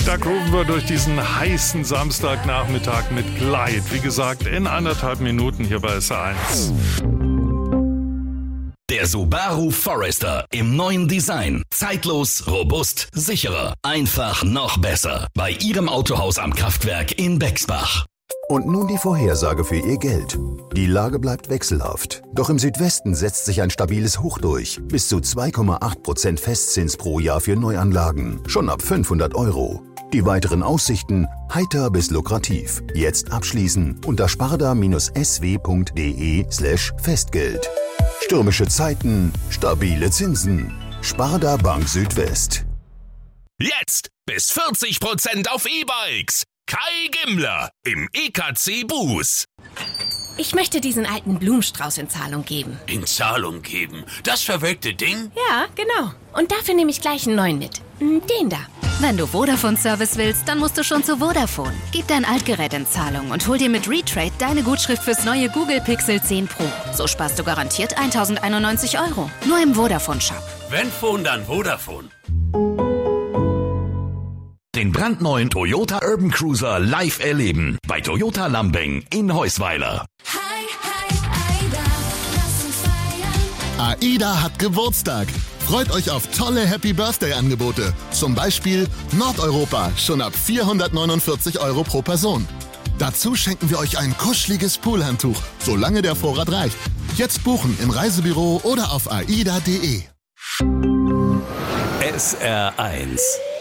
Da grooven wir durch diesen heißen Samstagnachmittag mit Glide. Wie gesagt, in 1,5 Minuten hier bei SR1. Der Subaru Forester im neuen Design. Zeitlos, robust, sicherer. Einfach noch besser. Bei Ihrem Autohaus am Kraftwerk in Bexbach. Und nun die Vorhersage für Ihr Geld. Die Lage bleibt wechselhaft. Doch im Südwesten setzt sich ein stabiles Hoch durch. Bis zu 2,8% Festzins pro Jahr für Neuanlagen. Schon ab 500 €. Die weiteren Aussichten heiter bis lukrativ. Jetzt abschließen unter sparda-sw.de/Festgeld. Stürmische Zeiten, stabile Zinsen. Sparda Bank Südwest. Jetzt bis 40% auf E-Bikes. Kai Gimmler im EKC Buß. Ich möchte diesen alten Blumenstrauß in Zahlung geben. In Zahlung geben? Das verwelkte Ding? Ja, genau. Und dafür nehme ich gleich einen neuen mit. Den da. Wenn du Vodafone-Service willst, dann musst du schon zu Vodafone. Gib dein Altgerät in Zahlung und hol dir mit Retrade deine Gutschrift fürs neue Google Pixel 10 Pro. So sparst du garantiert 1.091 €. Nur im Vodafone-Shop. Wenn Phone, dann Vodafone. Den brandneuen Toyota Urban Cruiser live erleben bei Toyota Lambing in Heusweiler. AIDA hat Geburtstag. Freut euch auf tolle Happy-Birthday-Angebote. Zum Beispiel Nordeuropa, schon ab 449 € pro Person. Dazu schenken wir euch ein kuscheliges Poolhandtuch, solange der Vorrat reicht. Jetzt buchen im Reisebüro oder auf aida.de. SR1